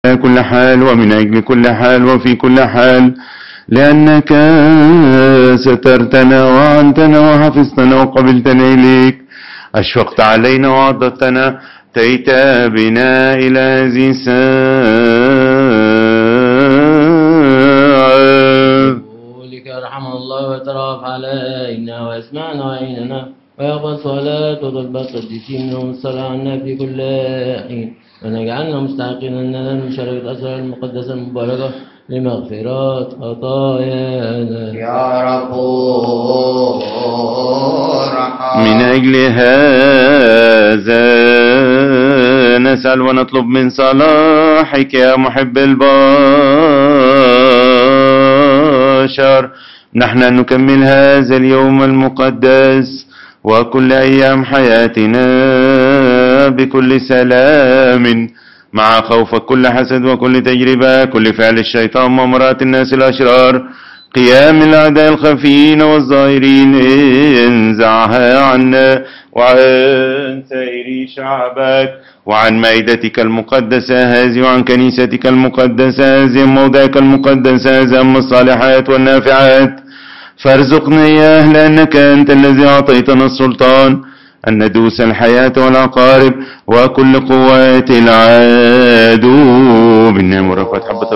كل حال ومن أجل كل حال وفي كل حال، لأنك سترتنا وعنتنا وحفظتنا وقبلتنا إليك، أشفقت علينا وعضدتنا، أتيت بنا إلى هذه الساعة. لك يرحم الله ويترأف علينا ويسمعنا ويعيننا ويقبل صلاة وطلبة القديسين منهم الصلاة عنا في كل حين، ونجعلنا مستحقين أننا نشارك الأسرار المقدسة المباركة لمغفرات خطايانا يا رب من أجل هذا نسأل ونطلب من صلاحك يا محب البشر، نحن نكمل هذا اليوم المقدس وكل أيام حياتنا بكل سلام، مع خوفك كل حسد وكل تجربة، كل فعل الشيطان ومرات الناس الأشرار، قيام الأعداء الخفيين والظاهرين، انزعها عنا وعن سائر شعبك وعن مائدتك المقدسة هذه وعن كنيستك المقدسة هذه، موضعك المقدس هذا، أما الصالحات والنافعات فارزقنا إياه، لأنك أنت الذي أعطيتنا السلطان أن ندوس الحياة والعقارب وكل قوات العدو بالنعم ورفعت حبة